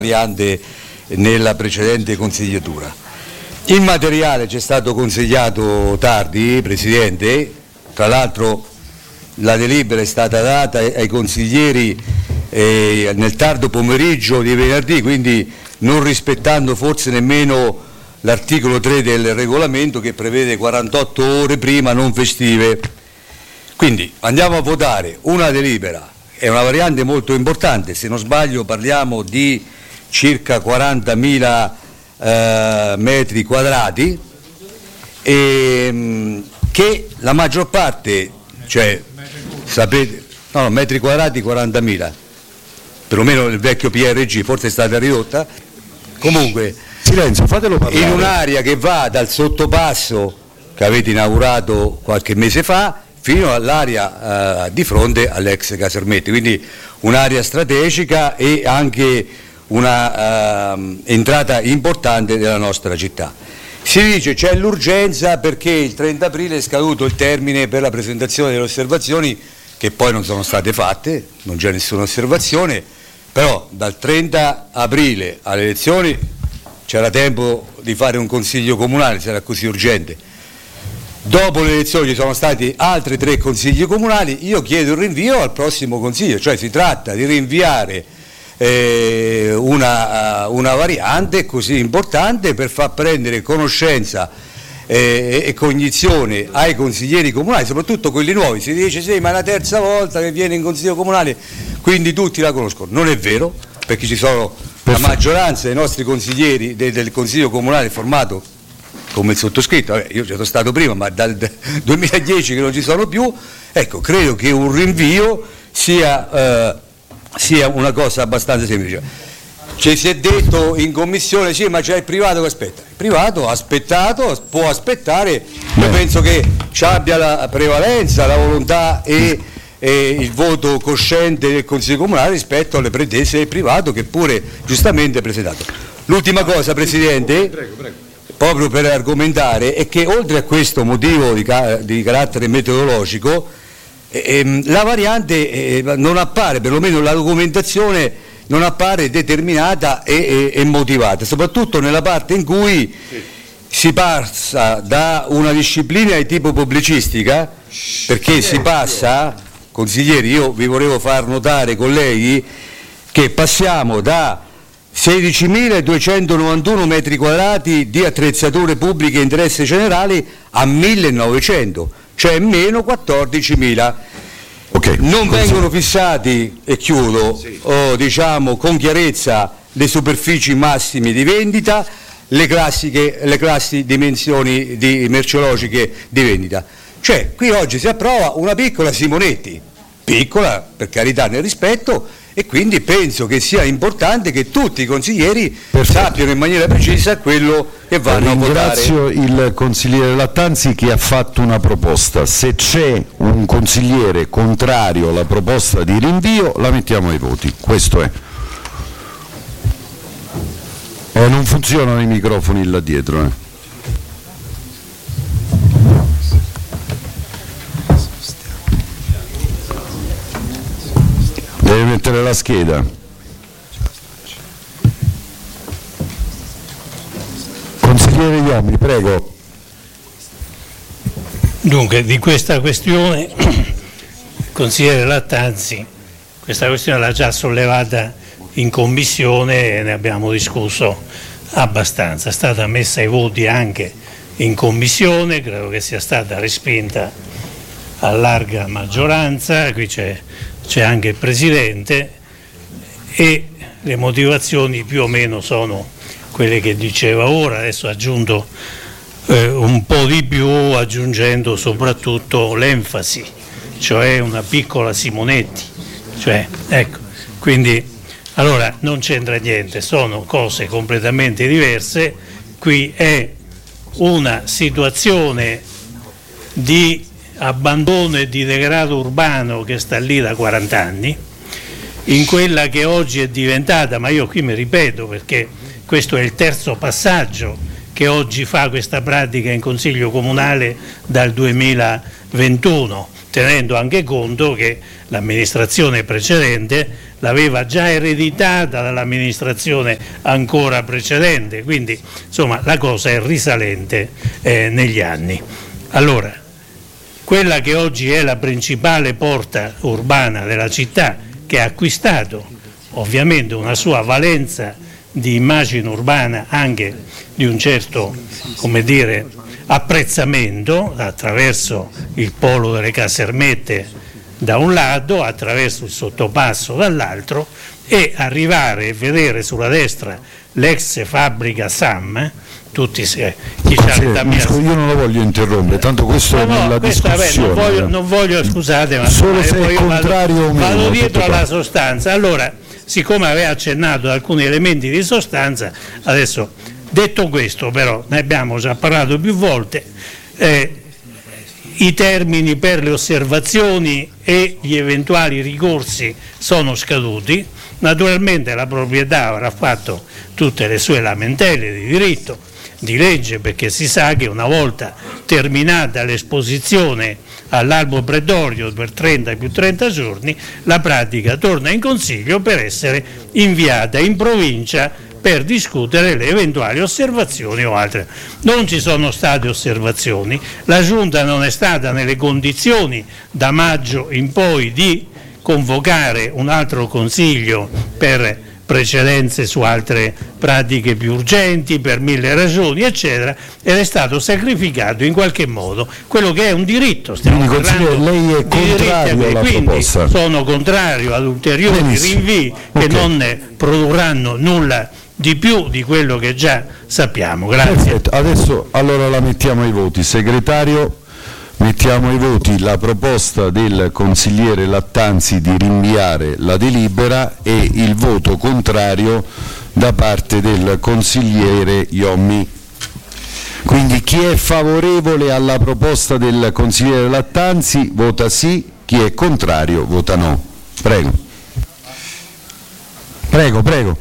variante nella precedente consigliatura. Il materiale ci è stato consigliato tardi, Presidente, tra l'altro la delibera è stata data ai consiglieri nel tardo pomeriggio di venerdì, quindi non rispettando forse nemmeno l'articolo 3 del regolamento che prevede 48 ore prima non festive. Quindi andiamo a votare una delibera, è una variante molto importante, se non sbaglio parliamo di circa 40.000 metri quadrati, che la maggior parte, cioè sapete, no, metri quadrati 40.000, perlomeno il vecchio PRG, forse è stata ridotta, comunque silenzio, fatelo parlare. In un'area che va dal sottopasso che avete inaugurato qualche mese fa fino all'area di fronte all'ex Casermetti, quindi un'area strategica e anche una entrata importante della nostra città. Si dice c'è l'urgenza perché il 30 aprile è scaduto il termine per la presentazione delle osservazioni, che poi non sono state fatte, non c'è nessuna osservazione, però dal 30 aprile alle elezioni c'era tempo di fare un consiglio comunale se era così urgente. Dopo le elezioni ci sono stati altri 3 consigli comunali, io chiedo il rinvio al prossimo consiglio, cioè si tratta di rinviare una variante così importante per far prendere conoscenza e cognizione ai consiglieri comunali, soprattutto quelli nuovi. Si dice sì, ma è la terza volta che viene in consiglio comunale, quindi tutti la conoscono. Non è vero, perché ci sono la maggioranza dei nostri consiglieri del consiglio comunale formato come il sottoscritto, io ci sono stato prima, ma dal 2010 che non ci sono più. Ecco, credo che un rinvio sia una cosa abbastanza semplice. Ci si è detto in commissione sì, ma c'è il privato che aspetta. Il privato ha aspettato, può aspettare, io penso che ci abbia la prevalenza, la volontà e il voto cosciente del Consiglio Comunale rispetto alle pretese del privato che pure giustamente è presentato. L'ultima cosa, Presidente, proprio per argomentare, è che oltre a questo motivo di carattere metodologico, la variante non appare, perlomeno la documentazione non appare determinata e motivata, soprattutto nella parte in cui si passa da una disciplina di tipo pubblicistica, perché si passa, consiglieri, io vi volevo far notare, colleghi, che passiamo da 16.291 metri quadrati di attrezzature pubbliche di interesse generale a 1.900, cioè meno 14.000. Okay, non vengono fissati, e chiudo, diciamo con chiarezza le superfici massime di vendita, le classi dimensioni merceologiche di vendita. Cioè qui oggi si approva una piccola Simonetti, piccola per carità nel rispetto, e quindi penso che sia importante che tutti i consiglieri sappiano in maniera precisa quello che vanno a votare. Ringrazio il consigliere Lattanzi che ha fatto una proposta. Se c'è un consigliere contrario alla proposta di rinvio la mettiamo ai voti, questo è. Non funzionano i microfoni là dietro. Deve mettere la scheda. Consigliere Iomi, prego. Dunque, di questa questione, consigliere Lattanzi, questa questione l'ha già sollevata in commissione e ne abbiamo discusso abbastanza. È stata messa ai voti anche in commissione, credo che sia stata respinta a larga maggioranza, qui c'è anche il Presidente e le motivazioni più o meno sono quelle che diceva ora, adesso ho aggiunto un po' di più, aggiungendo soprattutto l'enfasi, cioè una piccola Simonetti, cioè, ecco, quindi allora non c'entra niente, sono cose completamente diverse. Qui è una situazione di abbandono e di degrado urbano che sta lì da 40 anni, in quella che oggi è diventata, ma io qui mi ripeto perché questo è il terzo passaggio che oggi fa questa pratica in Consiglio Comunale dal 2021, tenendo anche conto che l'amministrazione precedente l'aveva già ereditata dall'amministrazione ancora precedente, quindi insomma la cosa è risalente negli anni. Allora, quella che oggi è la principale porta urbana della città, che ha acquistato ovviamente una sua valenza di immagine urbana anche di un certo, come dire, apprezzamento attraverso il polo delle Casermette da un lato, attraverso il sottopasso dall'altro, e arrivare e vedere sulla destra l'ex fabbrica SAM, tutti chi c'ha l'età mia. Io non lo voglio interrompere, tanto questo è nella discussione. Non voglio, scusate, ma solo se è contrario o meno. Vado dietro alla sostanza. Allora, siccome aveva accennato ad alcuni elementi di sostanza, adesso detto questo, però ne abbiamo già parlato più volte, i termini per le osservazioni e gli eventuali ricorsi sono scaduti. Naturalmente la proprietà avrà fatto tutte le sue lamentele di diritto, di legge, perché si sa che una volta terminata l'esposizione all'albo pretorio per 30 più 30 giorni, la pratica torna in consiglio per essere inviata in provincia per discutere le eventuali osservazioni o altre. Non ci sono state osservazioni, la Giunta non è stata nelle condizioni da maggio in poi di convocare un altro consiglio per precedenze su altre pratiche più urgenti, per 1000 ragioni, eccetera, ed è stato sacrificato in qualche modo quello che è un diritto. Quindi, consigliere, lei è contrario alla proposta? Sono contrario ad ulteriori rinvii che non ne produrranno nulla di più di quello che già sappiamo. Grazie. Perfetto. Adesso allora la mettiamo ai voti. Segretario, mettiamo ai voti la proposta del consigliere Lattanzi di rinviare la delibera e il voto contrario da parte del consigliere Iommi. Quindi chi è favorevole alla proposta del consigliere Lattanzi vota sì, chi è contrario vota no. Prego. Prego.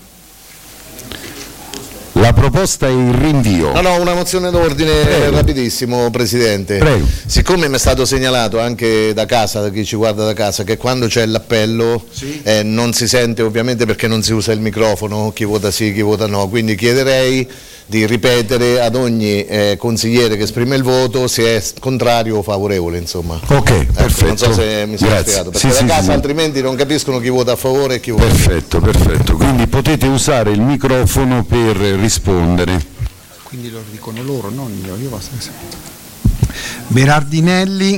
La proposta è il rinvio. No, una mozione d'ordine rapidissimo, Presidente. Prego. Siccome mi è stato segnalato anche da casa, da chi ci guarda da casa, che quando c'è l'appello non si sente ovviamente perché non si usa il microfono, chi vota sì, chi vota no, quindi chiederei di ripetere ad ogni consigliere che esprime il voto se è contrario o favorevole, insomma. Ok, perfetto. Non so se mi sono spiegato, perché da casa altrimenti non capiscono chi vota a favore e chi vota perfetto, perfetto. Quindi potete usare il microfono per rispondere. Quindi lo dicono loro, non io basta che Berardinelli.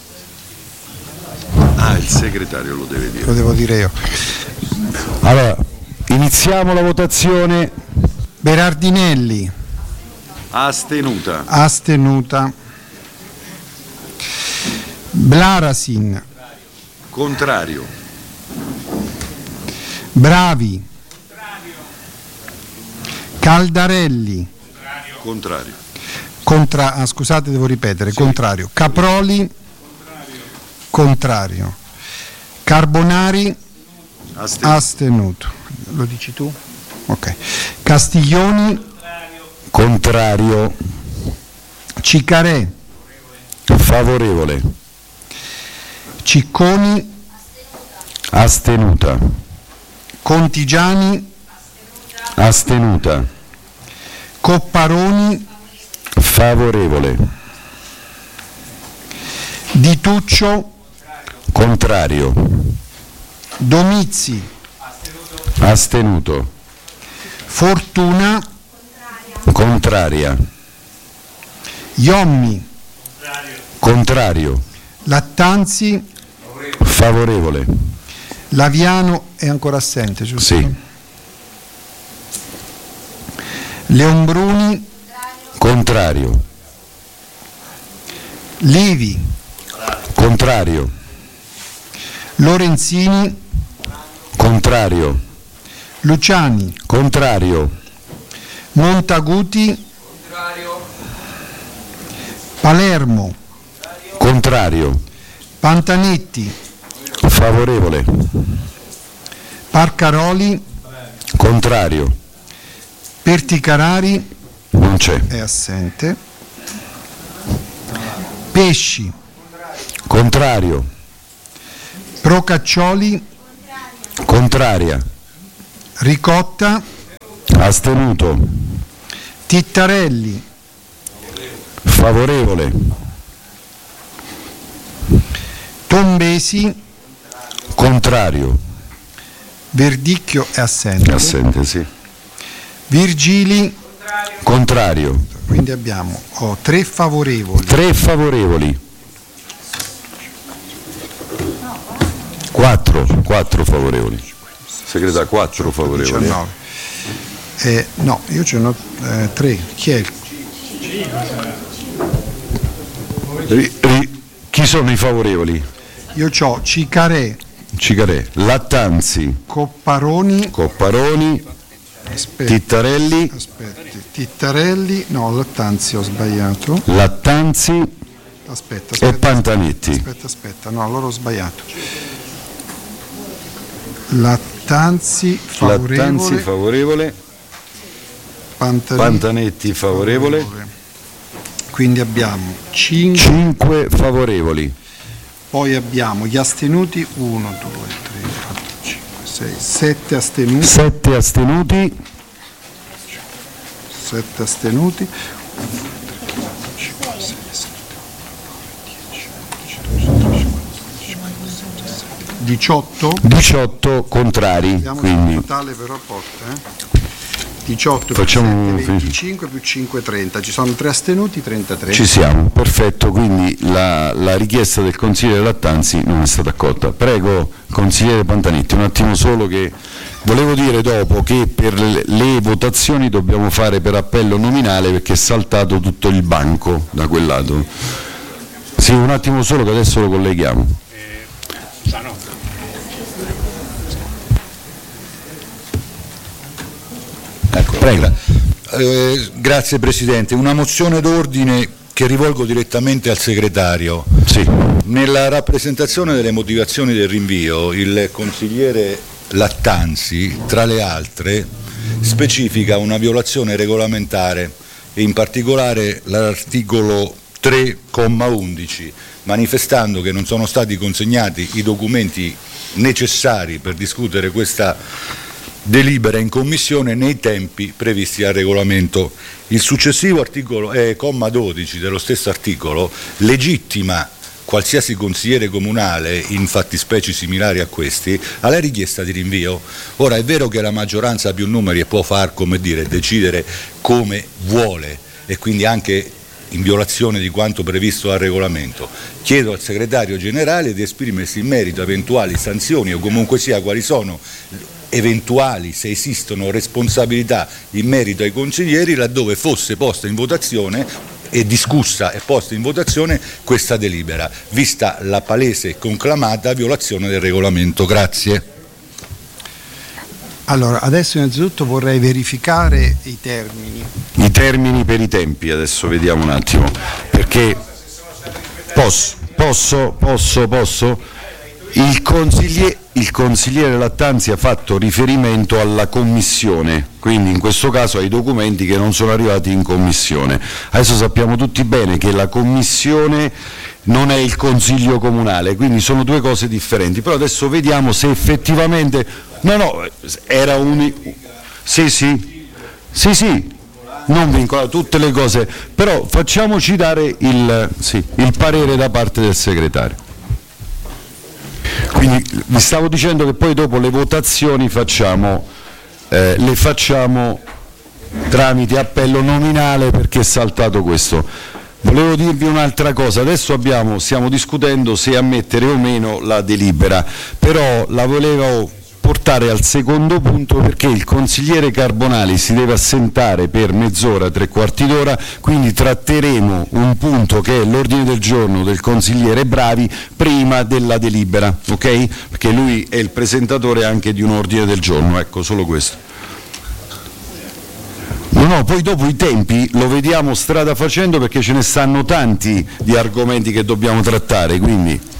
Il segretario lo deve dire. Lo devo dire io. Allora, iniziamo la votazione. Berardinelli. Astenuta. Blarasin. Contrario. Bravi. Caldarelli. Contrario. Scusate, devo ripetere. Sì. Contrario. Caproli. Contrario. Carbonari. Astenuto. Lo dici tu? Ok. Castiglioni. Contrario. Ciccarè. Favorevole. Cicconi. Astenuta. Contigiani. Astenuta. Copparoni. Favorevole. Di Tuccio. Contrario. Domizzi. Astenuto. Fortuna. Contraria. Iommi. Contrario. Lattanzi. Favorevole. Laviano è ancora assente, giusto? Sì. Leonbruni. Contrario. Livi. Contrario. Lorenzini. Contrario. Luciani. Contrario. Montaguti. Palermo. Contrario. Pantanetti. Favorevole. Parcaroli. Contrario. Perticarari. Non c'è. È assente. Pesci. Contrario. Procaccioli, Contraria. Ricotta, Astenuto. Tittarelli, Favorevole. Tombesi, Contrario. Verdicchio è assente. Assente, sì. Virgili, Contrario. quindi abbiamo 3 favorevoli. 3 favorevoli. 4 favorevoli. Segretario, 4 favorevoli. 19. No, io ce n'ho 3. Chi è? Chi sono i favorevoli? Io ho Cicarè, Lattanzi, Copparoni, Tittarelli, Tittarelli, no, Lattanzi ho sbagliato. Lattanzi Aspetta. e Pantanetti. Aspetta, no, allora ho sbagliato. Lattanzi favorevole, Pantanetti favorevole. Quindi abbiamo 5. 5 favorevoli. Poi abbiamo gli astenuti 1, 2, 3, 4, 5, 6, 7 astenuti. 7 astenuti. 7 astenuti. 1, 2, 3, 4, 5, 6, 7, 8, 9, 10, 11, 12, 18. 18 contrari. Abbiamo Quindi il totale per rapporto, 18 facciamo più 7, 25 più 5, 30. Ci sono 3 astenuti, 33. ci siamo, perfetto, quindi la richiesta del consigliere Lattanzi non è stata accolta. Prego, consigliere Pantanetti, un attimo solo che volevo dire dopo che per le votazioni dobbiamo fare per appello nominale perché è saltato tutto il banco da quel lato. Sì, un attimo solo che adesso lo colleghiamo. Ecco, prego. Grazie Presidente, una mozione d'ordine che rivolgo direttamente al segretario. Sì. Nella rappresentazione delle motivazioni del rinvio il consigliere Lattanzi, tra le altre, specifica una violazione regolamentare e in particolare l'articolo 3,11, manifestando che non sono stati consegnati i documenti necessari per discutere questa delibera in commissione nei tempi previsti dal regolamento. Il successivo articolo, comma 12 dello stesso articolo, legittima qualsiasi consigliere comunale in fattispecie similari a questi alla richiesta di rinvio. Ora è vero che la maggioranza ha più numeri e può decidere come vuole e quindi anche in violazione di quanto previsto dal regolamento. Chiedo al segretario generale di esprimersi in merito a eventuali sanzioni o comunque sia quali sono eventuali, se esistono, responsabilità in merito ai consiglieri laddove fosse posta in votazione e discussa e posta in votazione questa delibera, vista la palese e conclamata violazione del regolamento. Grazie. Allora, adesso innanzitutto vorrei verificare i termini. I termini per i tempi, adesso vediamo un attimo, perché posso? Il consigliere Lattanzi ha fatto riferimento alla commissione, quindi in questo caso ai documenti che non sono arrivati in commissione. Adesso sappiamo tutti bene che la commissione non è il consiglio comunale, quindi sono due cose differenti, però adesso vediamo se effettivamente era sì, non vincola tutte le cose, però facciamoci dare il parere da parte del segretario. Quindi vi stavo dicendo che poi dopo le votazioni le facciamo tramite appello nominale perché è saltato questo. Volevo dirvi un'altra cosa, adesso stiamo discutendo se ammettere o meno la delibera, però la volevo portare al secondo punto perché il consigliere Carbonali si deve assentare per mezz'ora, 3/4 d'ora, quindi tratteremo un punto che è l'ordine del giorno del consigliere Bravi prima della delibera, ok? Perché lui è il presentatore anche di un ordine del giorno, ecco, solo questo. No, poi dopo i tempi lo vediamo strada facendo perché ce ne stanno tanti di argomenti che dobbiamo trattare, quindi